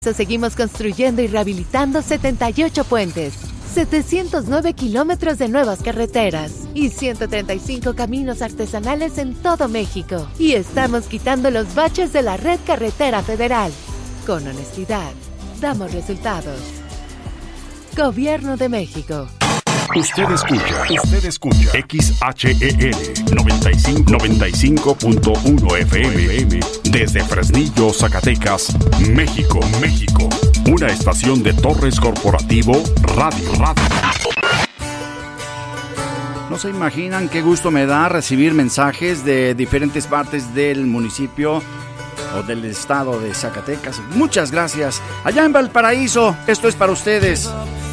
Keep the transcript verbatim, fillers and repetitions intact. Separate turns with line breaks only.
Seguimos construyendo y rehabilitando setenta y ocho puentes, setecientos nueve kilómetros de nuevas carreteras y ciento treinta y cinco caminos artesanales en todo México. Y estamos quitando los baches de la red carretera federal. Con honestidad, damos resultados. Gobierno de México.
Usted escucha, usted escucha X H E L noventa y cinco punto uno F M desde Fresnillo, Zacatecas, México, México. Una estación de Torres Corporativo Radio Radio.
No se imaginan qué gusto me da recibir mensajes de diferentes partes del municipio o del estado de Zacatecas. Muchas gracias. Allá en Valparaíso, esto es para ustedes.